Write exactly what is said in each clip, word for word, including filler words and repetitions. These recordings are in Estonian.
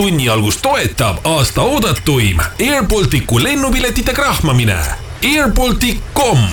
tunni algus toetab aasta oodatuim Air Balticu lennupiletite krahmamine. air baltic dot com.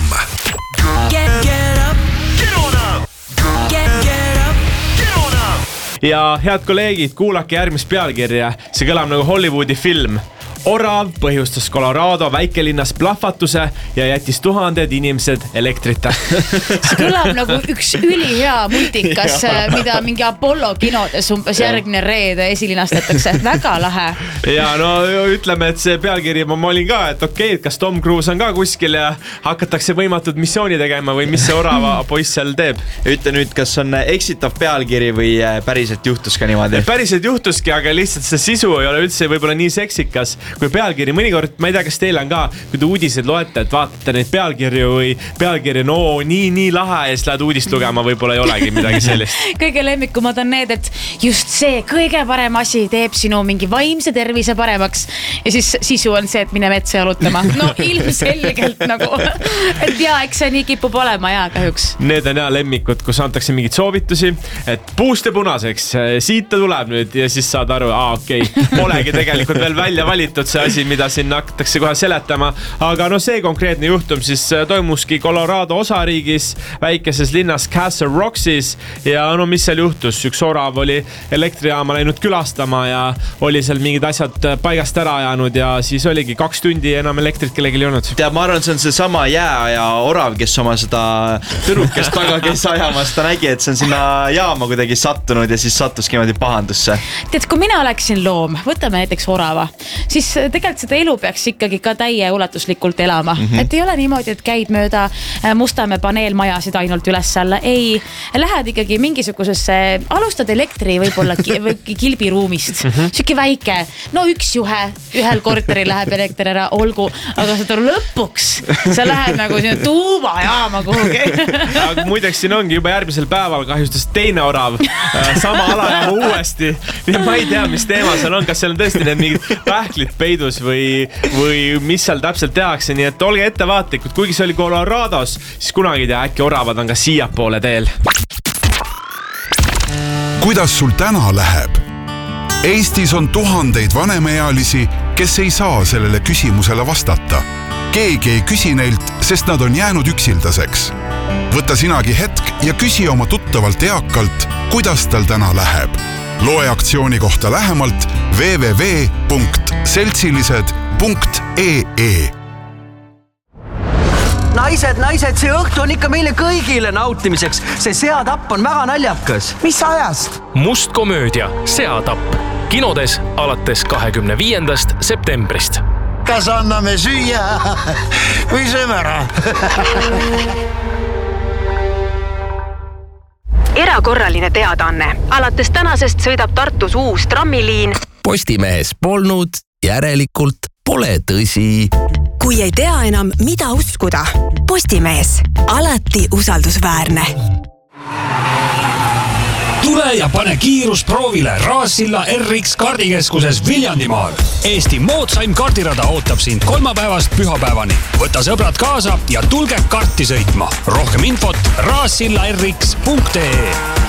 Get, get up, get on up, get, get up, get on up. Ja head kolleegid, kuulake järgmist pealkirja. See kõlab nagu Hollywoodi film. Orav põhjustas Colorado väikelinnas plahvatuse ja jättis tuhanded inimesed elektrita. See kõlab nagu üks ülihea multikas, mida mingi Apollo kinodes umbes järgmine reede esilinastatakse. Väga lahe. Ja no ütleme, et see pealkiri ma olin ka, et okei, okay, kas Tom Cruise on ka kuskil ja hakatakse võimatud missiooni tegema või mis see orava poiss seal teeb? Ütle nüüd, kas on eksitav pealkiri või päriselt juhtus ka niimoodi? Päriselt juhtuski, aga lihtsalt see sisu ei ole üldse võib-olla nii seksikas kui pealkiri. Mõnikord, ma ei tea, kas teil on ka, kui te uudised loete, et vaatate neid pealkirju või pealkirju, no nii, nii lahe ja siis lähed uudist lugema, võib-olla ei olegi midagi sellist. Kõige lemmikumad on need, et just see kõige parem asi teeb sinu mingi vaimse tervise paremaks ja siis sisu on see, et mine metsa jalutama. No ilmselgelt nagu, et jaa, eks see nii kipub olema ja kahjuks. Need on jaa lemmikud, kus antakse mingid soovitusi, et puuste punaseks, siit ta tuleb nüüd ja siis saad aru, aa okei, okay, polegi tegelikult veel välja valitud see asi, mida sinna hakatakse kohe seletama. Aga no see konkreetne juhtum siis toimuski Colorado osariigis, väikeses linnas Castle Rocksis ja no mis seal juhtus? Üks orav oli elektrijaama läinud külastama ja oli seal mingid asjad paigast ära jäänud ja siis oligi kaks tundi enam elektrit kellelgi ei olnud. Tead, ma arvan, see on see sama jää ja orav, kes oma seda tõrukest taga kes ajamas, ta nägi, et see on sinna jaama kuidagi sattunud ja siis sattuski niimoodi pahandusse. Tead, kui mina oleksin loom, võtame näiteks orava, siis tegelikult seda elu peaks ikkagi ka täie ulatuslikult elama. Mm-hmm. Et ei ole niimoodi, et käid mööda Mustamäe paneelmajasid ainult üles alla. Ei, lähed ikkagi mingisugusesse, alustad elektri võib-olla või kilbiruumist. Mm-hmm. Siuke väike, no üks juhe, ühel korteri läheb elekter ära, olgu, aga seda lõpuks sa lähed nagu sinna tuumajaama kuhugi. Aga muideks siin ongi juba järgmisel päeval kahjustas teine orav sama alajaama uuesti. Ma ei tea, mis teema seal on, kas seal on tõesti need mingid pähklid peidus või, või mis seal täpselt tehakse, nii et olge ettevaatlikud, kuigi see oli Colorados, siis kunagi tea, äkki oravad on ka siia poole teel. Kuidas sul täna läheb? Eestis on tuhandeid vanemeealisi, kes ei saa sellele küsimusele vastata. Keegi ei küsi neilt, sest nad on jäänud üksildaseks. Võta sinagi hetk ja küsi oma tuttavalt eakalt, kuidas tal täna läheb. Loe aktsiooni kohta lähemalt w w w punkt seltsilised punkt e e. Naised, naised, see õhtu on ikka meile kõigile nautimiseks. See seatapp on väga naljakas. Mis ajast? Must komöödia Seatapp. Kinodes alates kahekümne viiendast septembrist. Kas anname süüa või sööme ära? Erakorraline teadaanne. Alates tänasest sõidab Tartus uus trammiliin. Postimehes polnud, järelikult pole tõsi. Kui ei tea enam, mida uskuda, Postimees. Alati usaldusväärne. Tule ja pane kiirus proovile Raassilla R X kaardikeskuses Viljandimaal. Eesti moodsaim kaardirada ootab sind kolmapäevast pühapäevani. Võta sõbrad kaasa ja tulge karti sõitma. Rohkem infot raassilla r x punkt e e.